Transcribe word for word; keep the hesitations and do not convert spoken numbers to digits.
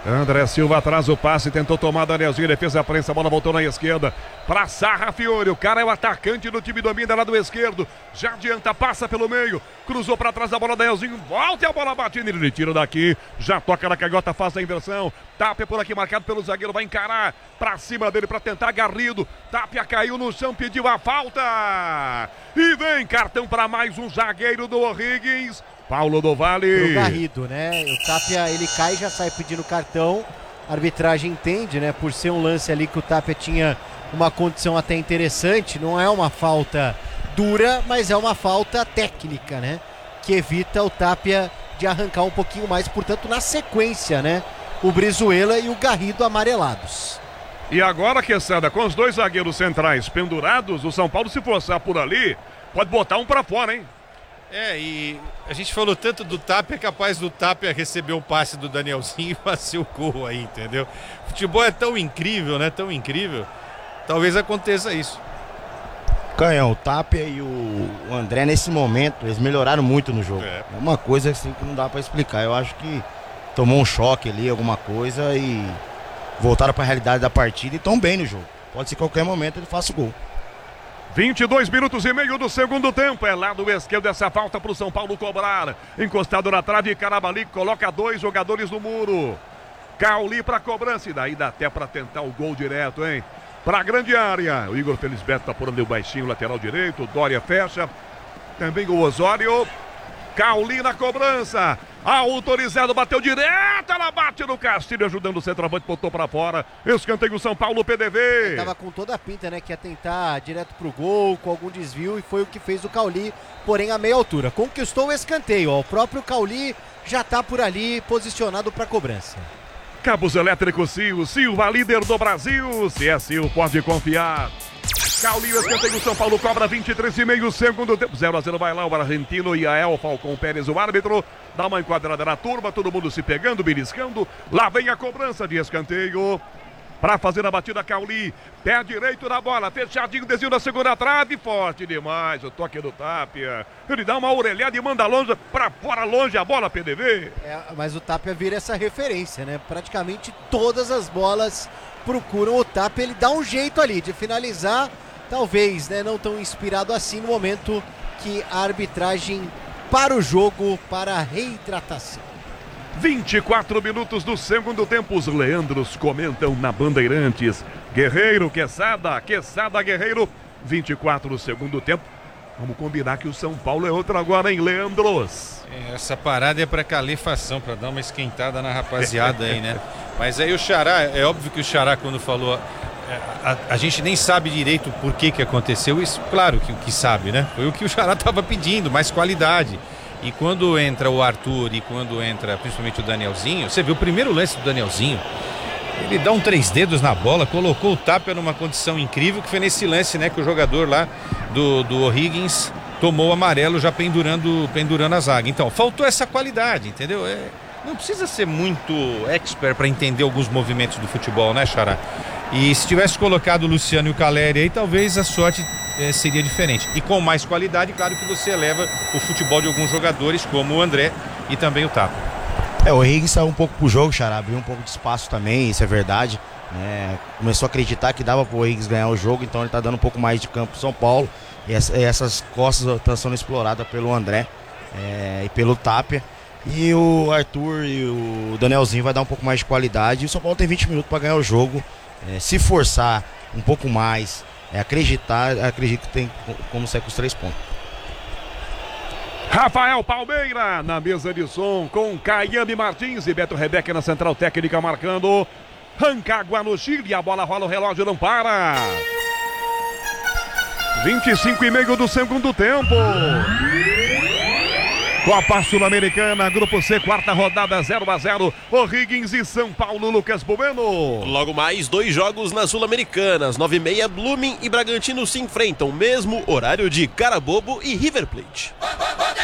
André Silva atrás o passe, tentou tomar Danielzinho, defesa a prensa, a bola voltou na esquerda, pra Sarra Fiore, o cara é o atacante do time, domina lá do esquerdo, já adianta, passa pelo meio, cruzou pra trás da bola, Danielzinho, volta e a bola bate nele, ele tira daqui, já toca na canhota, faz a inversão, Tapia por aqui marcado pelo zagueiro, vai encarar, pra cima dele pra tentar, Garrido, Tapia caiu no chão, pediu a falta, e vem cartão pra mais um zagueiro do O'Higgins, Paulo do Vale. Pro Garrido, né? O Tapia, ele cai e já sai pedindo cartão. A arbitragem entende, né? Por ser um lance ali que o Tapia tinha uma condição até interessante. Não é uma falta dura, mas é uma falta técnica, né? Que evita o Tapia de arrancar um pouquinho mais. Portanto, na sequência, né? O Brizuela e o Garrido amarelados. E agora, Quesada, com os dois zagueiros centrais pendurados, o São Paulo, se forçar por ali, pode botar um pra fora, hein? É, e a gente falou tanto do Tapia, é capaz do Tapia receber o passe do Danielzinho e fazer o gol aí, entendeu? O futebol é tão incrível, né? Tão incrível. Talvez aconteça isso. Canhão, o Tapia e o André, nesse momento, eles melhoraram muito no jogo. É, é uma coisa assim que não dá pra explicar. Eu acho que tomou um choque ali, alguma coisa, e voltaram pra realidade da partida e estão bem no jogo. Pode ser que a qualquer momento ele faça o gol. vinte e dois minutos e meio do segundo tempo. É lá do esquerdo essa falta para o São Paulo cobrar. Encostado na trave, Carabali coloca dois jogadores no muro. Cauli para cobrança. E daí dá até para tentar o gol direto, hein? Para a grande área. O Igor Felisberto tá por ali o baixinho, lateral direito. O Dória fecha. Também o Osório. Cauli na cobrança. Autorizado, bateu direto, ela bate no Castilho, ajudando o centroavante, botou pra fora. Escanteio São Paulo, P D V. Ele tava com toda a pinta, né, que ia tentar direto pro gol, com algum desvio, e foi o que fez o Cauli, porém a meia altura. Conquistou o escanteio, ó. O próprio Cauli já tá por ali, posicionado pra cobrança. Cabos elétricos Sil, Silva, líder do Brasil. Se é Sil, pode confiar. Cauli, escanteio, São Paulo cobra vinte e três e meio, segundo tempo, zero a zero, vai lá o Argentino e a El Falcão Pérez, o árbitro, dá uma enquadrada na turma, todo mundo se pegando, beliscando, lá vem a cobrança de escanteio, para fazer a batida, Cauli, pé direito na bola, fechadinho, desvio da segunda trave, forte demais, o toque do Tapia, ele dá uma orelhada e manda longe, para fora, longe a bola, P D V. É, mas o Tapia vira essa referência, né, praticamente todas as bolas procuram o Tapia, ele dá um jeito ali de finalizar. Talvez, né, não tão inspirado assim no momento que a arbitragem para o jogo, para a reidratação. vinte e quatro minutos do segundo tempo, os Leandros comentam na Bandeirantes. Guerreiro, Quesada, Quesada, Guerreiro, vinte e quatro do segundo tempo. Vamos combinar que o São Paulo é outro agora, hein, Leandros? Essa parada é para calefação, para dar uma esquentada na rapaziada aí, né? Mas aí o Xará, é óbvio que o Xará quando falou... A, a, a gente nem sabe direito por que que aconteceu isso, claro que o que sabe, né? Foi o que o Xará estava pedindo, mais qualidade. E quando entra o Arthur e quando entra principalmente o Danielzinho, você viu o primeiro lance do Danielzinho, ele dá um três dedos na bola, colocou o Tapia numa condição incrível, que foi nesse lance, né, que o jogador lá do, do O'Higgins tomou o amarelo já pendurando, pendurando a zaga. Então, faltou essa qualidade, entendeu? É, não precisa ser muito expert para entender alguns movimentos do futebol, né, Xará? E se tivesse colocado o Luciano e o Caleri aí, talvez a sorte é, seria diferente. E com mais qualidade, claro que você eleva o futebol de alguns jogadores, como o André e também o Tapia. É, o O'Higgins saiu um pouco pro jogo, Xará, abriu um pouco de espaço também, isso é verdade. Né? Começou a acreditar que dava pro O'Higgins ganhar o jogo, então ele tá dando um pouco mais de campo pro São Paulo. E essa, essas costas estão sendo exploradas pelo André é, e pelo Tapia. E o Arthur e o Danielzinho vai dar um pouco mais de qualidade. E o São Paulo tem vinte minutos para ganhar o jogo. É, se forçar um pouco mais, é, acreditar, acredito que tem como sair com os três pontos. Rafael Palmeira na mesa de som com Caiane Martins e Beto Rebeca na central técnica marcando. Rancagua no Chile, a bola rola, o relógio não para. vinte e cinco e meio do segundo tempo. Copa Sul-Americana, Grupo C, quarta rodada, zero a zero. O'Higgins e São Paulo, Lucas Bueno. Logo mais, dois jogos na Sul-Americana. Às nove e meia, Blooming e Bragantino se enfrentam. Mesmo horário de Carabobo e River Plate.